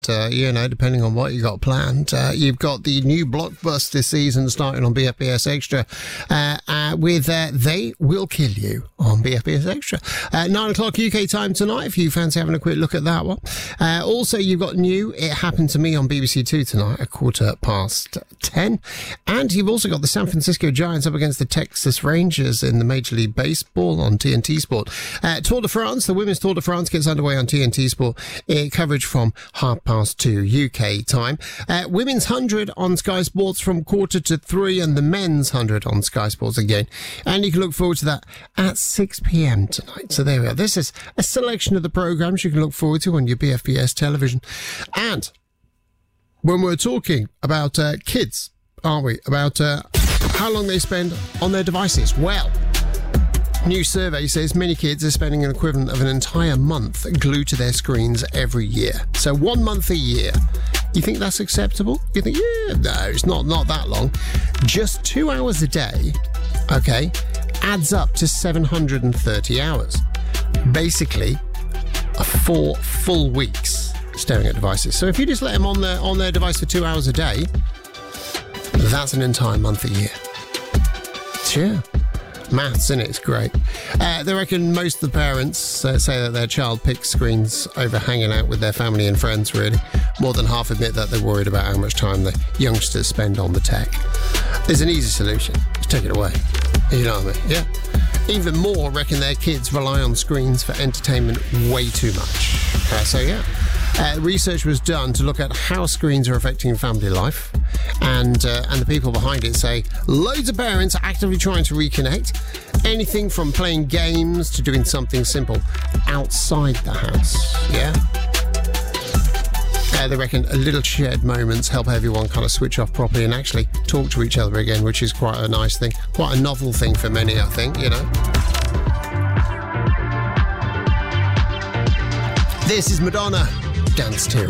depending on what you got planned. You've got the new blockbuster season starting on BFBS Extra with They Will Kill You on BFBS Extra. 9 o'clock UK time tonight, if you fancy having a quick look at that one. Also, you've got new It Happened to Me on BBC Two tonight at 10:15. And you've also got the San Francisco Giants up against the Texas Rangers in the Major League Baseball on TNT Sport. Tour de France, the Women's Tour de France gets underway on TNT Sport. Coverage from 2:30 UK time. Women's 100 on Sky Sports from 2:45, and the men's 100 on Sky Sports again. And you can look forward to that at 6 p.m. tonight. So there we are. This is a selection of the programmes you can look forward to on your BFBS television. And when we're talking about kids, aren't we? About how long they spend on their devices. Well, new survey says many kids are spending an equivalent of an entire month glued to their screens every year. So 1 month a year. You think that's acceptable? You think, yeah, no, it's not that long. Just 2 hours a day, okay, adds up to 730 hours. Basically, 4 full weeks staring at devices. So if you just let them on their device for 2 hours a day, that's an entire month a year. Sure. Maths, innit? It's great. They reckon most of the parents say that their child picks screens over hanging out with their family and friends, really. More than half admit that they're worried about how much time the youngsters spend on the tech. There's an easy solution. Just take it away. You know what I mean? Yeah. Even more reckon their kids rely on screens for entertainment way too much. Research was done to look at how screens are affecting family life, and the people behind it say loads of parents are actively trying to reconnect, anything from playing games to doing something simple outside the house. Yeah. They reckon a little shared moments help everyone kind of switch off properly and actually talk to each other again, which is quite a nice thing, quite a novel thing for many, I think, you know. This is Madonna, Dance Tear.